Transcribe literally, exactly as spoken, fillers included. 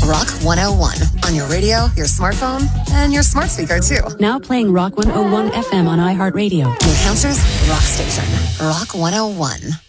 Rock one oh one. On your radio, your smartphone, and your smart speaker, too. Now playing Rock one oh one F M on iHeartRadio. New Hampshire's rock station. Rock one oh one.